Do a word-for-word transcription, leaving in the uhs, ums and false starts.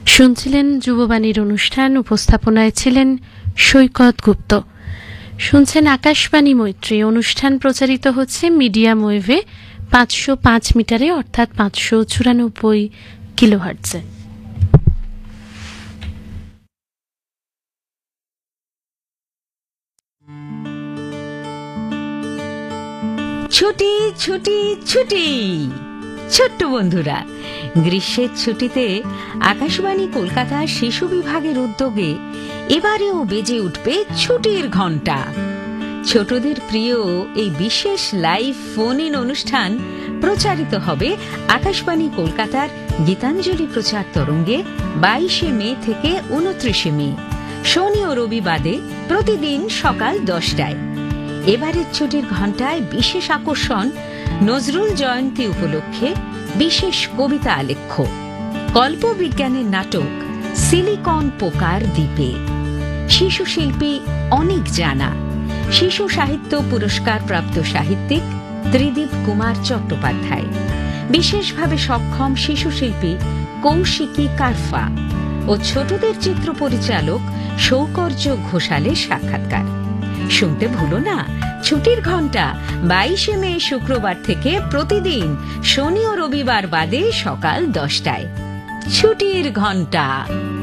শুনছিলেন যুববাণীর অনুষ্ঠান, উপস্থাপনায় ছিলেন সৈকত গুপ্ত। শুনছেন আকাশবাণী মৈত্রী। অনুষ্ঠান প্রচারিত হচ্ছে মিডিয়াম ওয়েভে পাঁচশো পাঁচ মিটারে অর্থাৎ পাঁচশো চুরানব্বই কিলোহার্টজে। ছুটি ছুটি ছুটি। ছোট্ট বন্ধুরা, গ্রীষ্মের ছুটিতে আকাশবাণী কলকাতার শিশু বিভাগের উদ্যোগে এবারেও বেজে উঠবে ছুটির ঘণ্টা। ছোটদের প্রিয় এই বিশেষ লাইভ ফোন ইন অনুষ্ঠান প্রচারিত হবে আকাশবাণী কলকাতার গীতাঞ্জলি প্রচার তরঙ্গে বাইশে মে থেকে উনত্রিশে মে, শনি ও রবিবারে প্রতিদিন সকাল দশটায়। এবারের ছুটির ঘণ্টায় বিশেষ আকর্ষণ নজরুল জয়ন্তী উপলক্ষে বিশেষ কবিতা আলেখ্য, কল্পবিজ্ঞানের নাটক সিলিকন পোকার দ্বীপে, শিশু শিল্পী অনেক জানা শিশু সাহিত্য পুরস্কার প্রাপ্ত সাহিত্যিক ত্রিদীপ কুমার চট্টোপাধ্যায়, বিশেষভাবে সক্ষম শিশু শিল্পী কৌশিকী কারফা ও ছোটদের চিত্র পরিচালক সৌকর্য ঘোষালের সাক্ষাৎকার। শুনতে ভুলো না ছুটির ঘণ্টা, বাইশে মে শুক্রবার থেকে প্রতিদিন শনি ও রবিবার বাদে সকাল দশটায়। ছুটির ঘণ্টা।